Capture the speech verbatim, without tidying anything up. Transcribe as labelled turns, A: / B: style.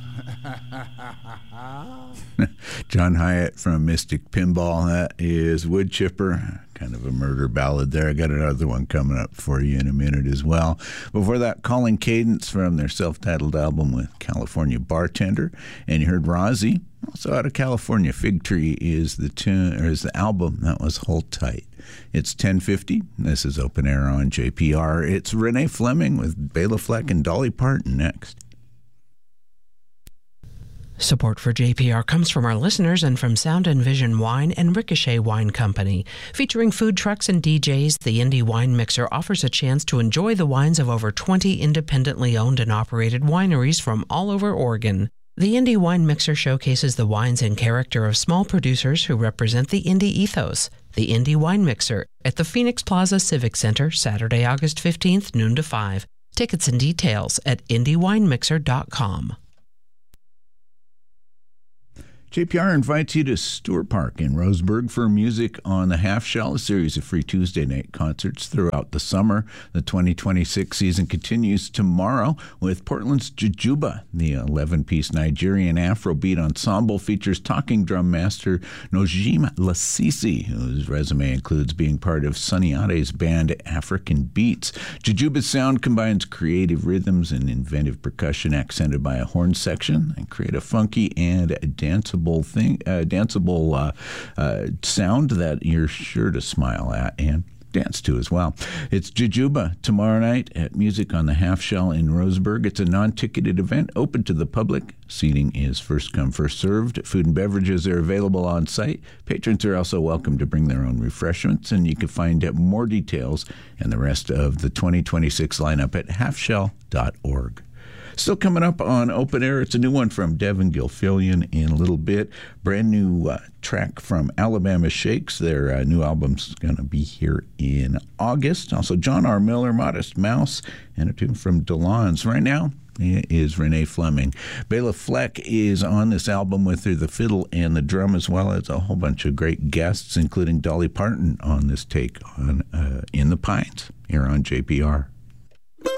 A: John Hyatt from Mystic Pinball. That is Wood Chipper, kind of a murder ballad there. I got another one coming up for you in a minute as well. Before that, Calling Cadence from their self-titled album with California Bartender. And you heard Rozzy, also out of California. Fig Tree is the tune, or is the album. That was Hold Tight. It's ten fifty. This is Open Air on J P R. It's Renee Fleming with Bela Fleck and Dolly Parton next.
B: Support for J P R comes from our listeners and from Sound and Vision Wine and Ricochet Wine Company. Featuring food trucks and D Js, the Indie Wine Mixer offers a chance to enjoy the wines of over twenty independently owned and operated wineries from all over Oregon. The Indie Wine Mixer showcases the wines and character of small producers who represent the indie ethos. The Indie Wine Mixer at the Phoenix Plaza Civic Center, Saturday, August fifteenth, noon to five. Tickets and details at indie wine mixer dot com.
A: J P R invites you to Stewart Park in Roseburg for Music on the Half Shell, a series of free Tuesday night concerts throughout the summer. The twenty twenty-six season continues tomorrow with Portland's Jujuba. The eleven-piece Nigerian Afrobeat ensemble features talking drum master Nojim Lasisi, whose resume includes being part of Sunny Ade's band African Beats. Jujuba's sound combines creative rhythms and inventive percussion accented by a horn section and create a funky and danceable thing, uh, danceable uh, uh, sound that you're sure to smile at and dance to as well. It's Jujuba tomorrow night at Music on the Half Shell in Roseburg. It's a non-ticketed event open to the public. Seating is first come, first served. Food and beverages are available on site. Patrons are also welcome to bring their own refreshments, and you can find out more details and the rest of the twenty twenty-six lineup at half shell dot org. Still coming up on Open Air, it's a new one from Devin Gilfillian in a little bit. Brand new uh, track from Alabama Shakes. Their uh, new album's going to be here in August. Also, John R. Miller, Modest Mouse, and a tune from DeLon's. Right now is Renee Fleming. Bela Fleck is on this album with her, the fiddle and the drum, as well as a whole bunch of great guests, including Dolly Parton on this take on uh, In the Pines here on J P R.